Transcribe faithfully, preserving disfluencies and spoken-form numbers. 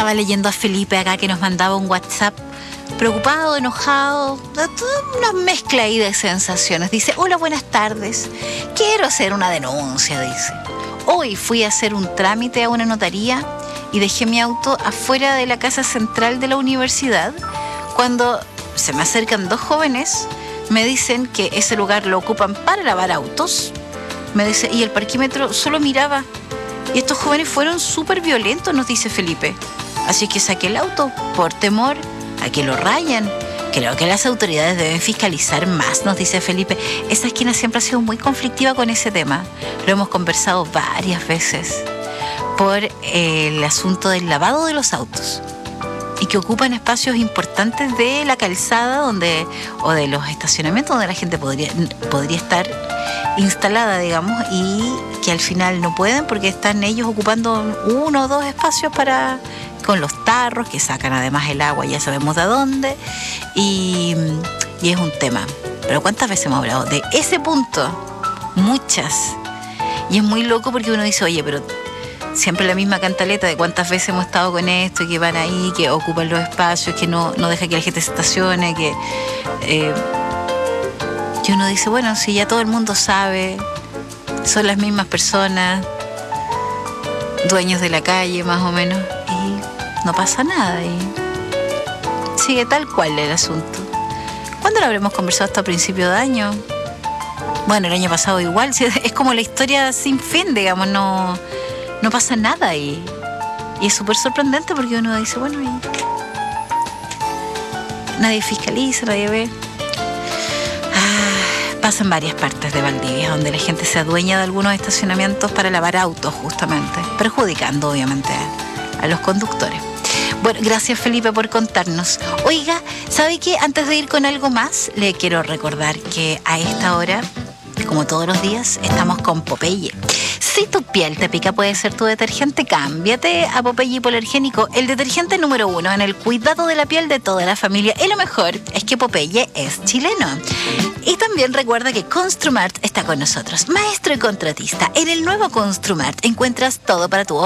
estaba leyendo a Felipe acá que nos mandaba un WhatsApp preocupado, enojado, una mezcla ahí de sensaciones. Dice: hola, buenas tardes. Quiero hacer una denuncia, dice. Hoy fui a hacer un trámite a una notaría y dejé mi auto afuera de la casa central de la universidad. Cuando se me acercan dos jóvenes, me dicen que ese lugar lo ocupan para lavar autos. Me dice, y el parquímetro solo miraba. Y estos jóvenes fueron súper violentos, nos dice Felipe. Así que saqué el auto por temor a que lo rayan. Creo que las autoridades deben fiscalizar más, nos dice Felipe. Esa esquina siempre ha sido muy conflictiva con ese tema. Lo hemos conversado varias veces por el asunto del lavado de los autos y que ocupan espacios importantes de la calzada donde, o de los estacionamientos donde la gente podría, podría estar instalada, digamos, y que al final no pueden porque están ellos ocupando uno o dos espacios para... con los tarros que sacan además el agua, ya sabemos de dónde, y, y es un tema. Pero ¿cuántas veces hemos hablado de ese punto? Muchas. Y es muy loco porque uno dice, oye, pero siempre la misma cantaleta de cuántas veces hemos estado con esto, y que van ahí, que ocupan los espacios, que no, no deja que la gente se estacione, que... Eh, y uno dice, bueno, si ya todo el mundo sabe, son las mismas personas, dueños de la calle más o menos, y no pasa nada y sigue tal cual el asunto. ¿Cuándo lo habremos conversado hasta principio de año? Bueno, el año pasado igual, es como la historia sin fin, digamos, no, no pasa nada y, y es súper sorprendente porque uno dice, bueno, y nadie fiscaliza, nadie ve. Pasa en varias partes de Valdivia, donde la gente se adueña de algunos estacionamientos para lavar autos, justamente, perjudicando, obviamente, a, a los conductores. Bueno, gracias, Felipe, por contarnos. Oiga, ¿sabe qué? Antes de ir con algo más, le quiero recordar que a esta hora, como todos los días, estamos con Popeye. Si tu piel te pica, puede ser tu detergente, cámbiate a Popeye Hipoalergénico, el detergente número uno en el cuidado de la piel de toda la familia. Y lo mejor es que Popeye es chileno. Y también recuerda que Construmart está con nosotros, maestro y contratista. En el nuevo Construmart encuentras todo para tu